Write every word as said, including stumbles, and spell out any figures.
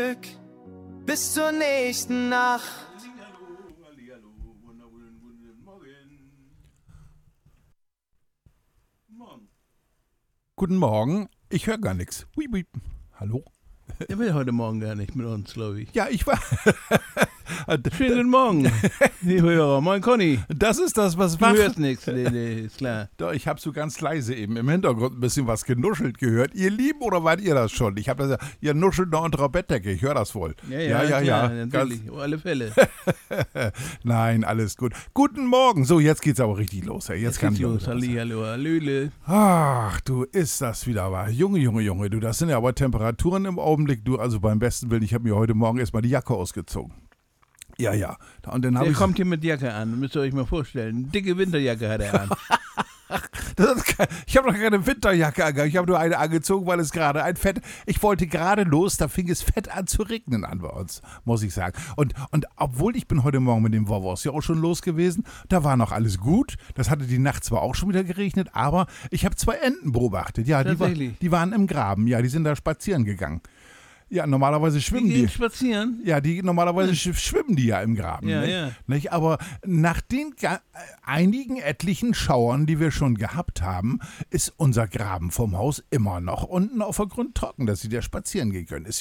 Bis zur nächsten Nacht. Hallihallo, wunderschönen guten Morgen. Morgen. Guten Morgen. Ich höre gar nichts. Hui, hui. Hallo? Der will heute Morgen gar nicht mit uns, glaube ich. Ja, ich war. Schönen guten Morgen, liebe Hörer. Moin, Conny. Das ist das, was Du wach. hörst nichts, nee, nee, ist klar. Doch, ich habe so ganz leise eben im Hintergrund ein bisschen was genuschelt gehört. Ihr Lieben, oder wart ihr das schon? Ich habe das ja, ihr nuschelt noch unter der Bettdecke. Ich höre das wohl. Ja, ja, ja. klar, ja. natürlich, auf alle Fälle. Nein, alles gut. Guten Morgen. So, jetzt geht's aber richtig los. Ey. Jetzt, Jetzt kann geht's ich auch los, wieder was. Hallihallo, Hallöle. Ach, du, ist das wieder wahr. Junge, Junge, Junge, du, das sind ja aber Temperaturen im Augenblick. Du, also beim besten Willen, ich habe mir heute Morgen erstmal die Jacke ausgezogen. Ja, ja. Und dann habe Der ich. kommt hier mit Jacke an, müsst ihr euch mal vorstellen. Eine dicke Winterjacke hat er an. Das ist kein, ich habe noch keine Winterjacke angehabt. Ich habe nur eine angezogen, weil es gerade ein Fett. Ich wollte gerade los, da fing es fett an zu regnen an bei uns, muss ich sagen. Und, und obwohl ich bin heute Morgen mit dem Wovos ja auch schon los gewesen, da war noch alles gut. Das hatte die Nacht zwar auch schon wieder geregnet, aber ich habe zwei Enten beobachtet. Ja, die, war, Tatsächlich? die waren im Graben. Ja, die sind da spazieren gegangen. Ja, normalerweise Die schwimmen die. gehen spazieren. Ja, die normalerweise sch- schwimmen die ja im Graben. Ja, nicht? ja. Nicht? Aber nach den ga- einigen etlichen Schauern, die wir schon gehabt haben, ist unser Graben vom Haus immer noch unten auf der Grund trocken, dass sie da spazieren gehen können. Ist